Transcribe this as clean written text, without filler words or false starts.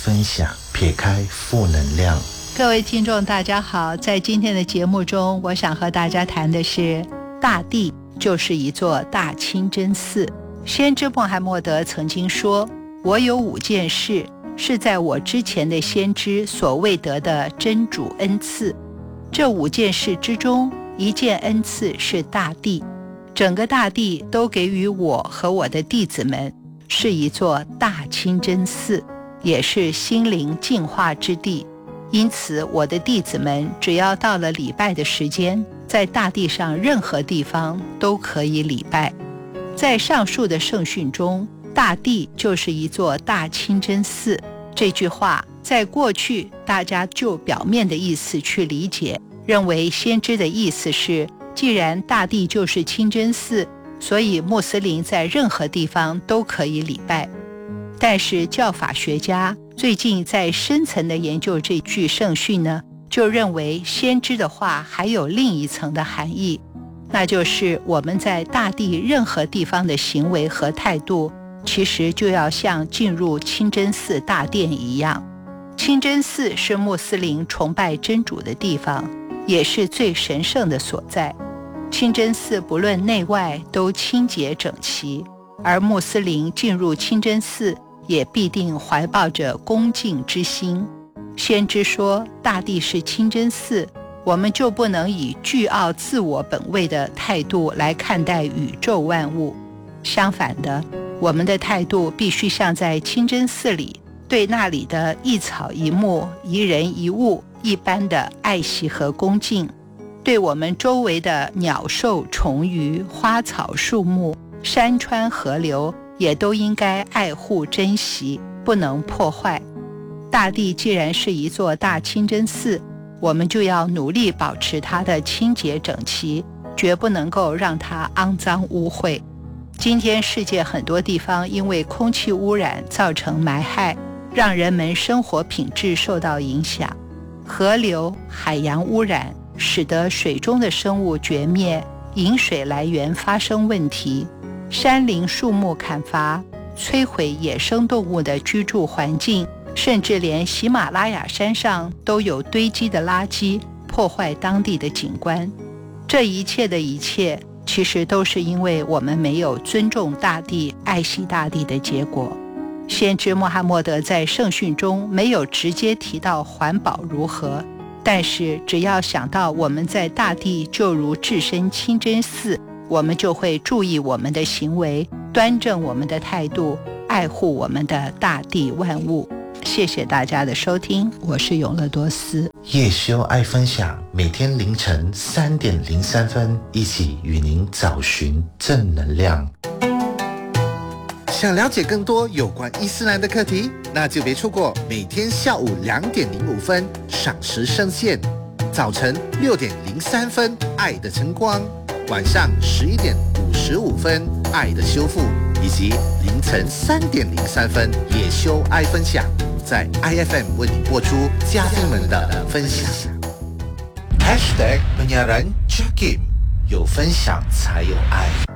分享，撇开负能量。 各位听众大家好，在今天的节目中，我想和大家谈的是大地就是一座大清真寺。先知穆罕默德曾经说，我有5件事是在我之前的先知所未得的真主恩赐，这5件事之中，1件恩赐是大地，整个大地都给予我和我的弟子们，是一座大清真寺，也是心灵净化之地。因此我的弟子们只要到了礼拜的时间，在大地上任何地方都可以礼拜。在上述的圣训中，大地就是一座大清真寺，这句话在过去大家就表面的意思去理解，认为先知的意思是，既然大地就是清真寺，所以穆斯林在任何地方都可以礼拜。但是教法学家最近在深层的研究这句圣训呢，就认为先知的话还有另一层的含义，那就是我们在大地任何地方的行为和态度，其实就要像进入清真寺大殿一样。清真寺是穆斯林崇拜真主的地方，也是最神圣的所在。清真寺不论内外都清洁整齐，而穆斯林进入清真寺也必定怀抱着恭敬之心。先知说大地是清真寺，我们就不能以倨傲自我本位的态度来看待宇宙万物。相反的，我们的态度必须像在清真寺里对那里的一草一木、一人一物一般的爱惜和恭敬，对我们周围的鸟兽虫鱼、花草树木、山川河流也都应该爱护珍惜，不能破坏。大地既然是一座大清真寺，我们就要努力保持它的清洁整齐，绝不能够让它肮脏污秽。今天世界很多地方因为空气污染造成霾害，让人们生活品质受到影响。河流、海洋污染使得水中的生物绝灭，饮水来源发生问题。山林树木砍伐，摧毁野生动物的居住环境，甚至连喜马拉雅山上都有堆积的垃圾，破坏当地的景观。这一切的一切，其实都是因为我们没有尊重大地、爱惜大地的结果。先知穆罕默德在圣训中没有直接提到环保如何，但是只要想到我们在大地就如置身清真寺，我们就会注意我们的行为，端正我们的态度，爱护我们的大地万物。谢谢大家的收听，我是永乐多斯。 叶修爱分享，每天凌晨3点03分，一起与您找寻正能量。 想了解更多有关伊斯兰的课题，那就别错过每天下午2点05分赏识圣线，早晨6点03分爱的晨光，晚上11点55分爱的修复，以及凌晨3点03分叶修爱分享，在 IFM 为你播出嘉宾们的分享。 #penyiaran Jakim， 有分享才有爱。